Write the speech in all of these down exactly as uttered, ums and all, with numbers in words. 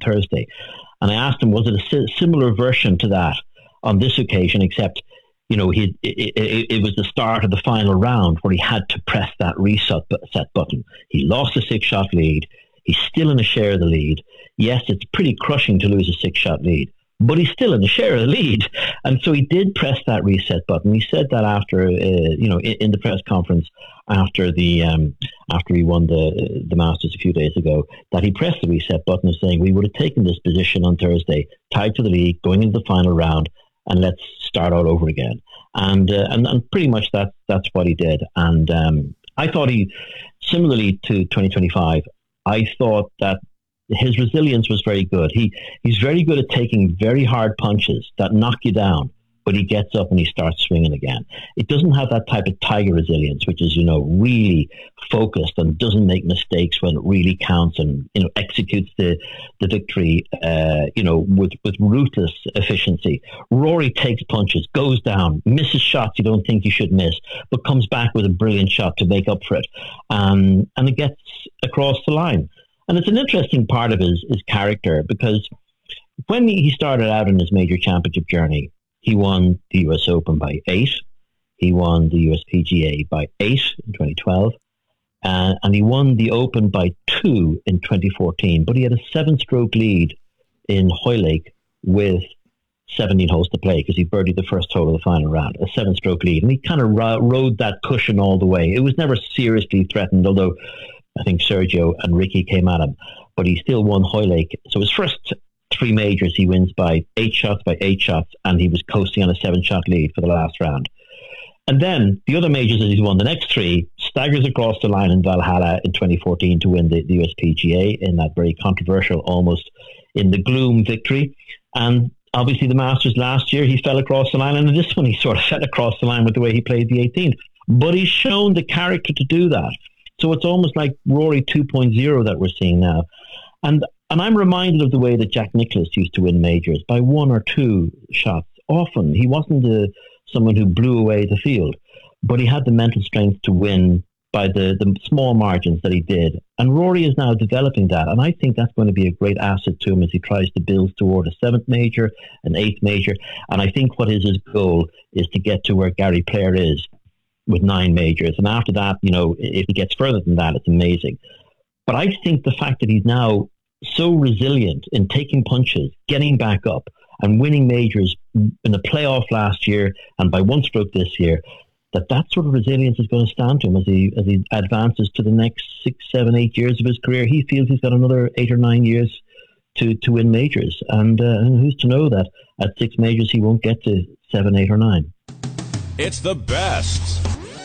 Thursday. And I asked him, was it a si- similar version to that on this occasion, except, you know, he it, it, it was the start of the final round where he had to press that reset set button. He lost a six-shot lead. He's still in a share of the lead. Yes, it's pretty crushing to lose a six-shot lead, but he's still in a share of the lead. And so he did press that reset button. He said that after, uh, you know, in, in the press conference after the um, after he won the the Masters a few days ago, that he pressed the reset button, saying we would have taken this position on Thursday, tied to the lead, going into the final round, and let's start all over again. And uh, and, and pretty much that that's what he did. And um, I thought he, similarly to twenty twenty-five, I thought that his resilience was very good. He he's very good at taking very hard punches that knock you down, but he gets up and he starts swinging again. It doesn't have that type of Tiger resilience, which is, you know, really focused and doesn't make mistakes when it really counts, and, you know, executes the the victory, uh, you know, with with ruthless efficiency. Rory takes punches, goes down, misses shots you don't think you should miss, but comes back with a brilliant shot to make up for it, um, and it gets across the line. And it's an interesting part of his, his character, because when he started out in his major championship journey, he won the U S Open by eight. He won the U S P G A by eight in twenty twelve. Uh, and he won the Open by two in twenty fourteen. But he had a seven-stroke lead in Hoylake with seventeen holes to play, because he birdied the first hole of the final round, a seven-stroke lead. And he kind of ro- rode that cushion all the way. It was never seriously threatened, although I think Sergio and Ricky came at him. But he still won Hoylake. So his first three majors, he wins by eight shots by eight shots, and he was coasting on a seven-shot lead for the last round. And then the other majors that he's won, the next three, staggers across the line in Valhalla in twenty fourteen to win the, the U S P G A in that very controversial, almost in the gloom victory. And obviously the Masters last year, he fell across the line, and in this one he sort of fell across the line with the way he played the eighteenth. But he's shown the character to do that. So it's almost like Rory two point oh that we're seeing now. And and I'm reminded of the way that Jack Nicklaus used to win majors by one or two shots. Often he wasn't a, someone who blew away the field, but he had the mental strength to win by the, the small margins that he did. And Rory is now developing that. And I think that's going to be a great asset to him as he tries to build toward a seventh major, an eighth major. And I think what is his goal is to get to where Gary Player is, with nine majors. And after that, you know, if he gets further than that, it's amazing. But I think the fact that he's now so resilient in taking punches, getting back up, and winning majors in the playoff last year and by one stroke this year, that that sort of resilience is going to stand to him as he as he advances to the next six, seven, eight years of his career. He feels he's got another eight or nine years to, to win majors. And, uh, and who's to know that at six majors he won't get to seven, eight, or nine. It's the best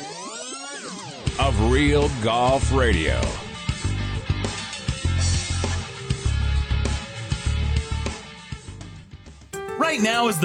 of Real Golf Radio. Right now is the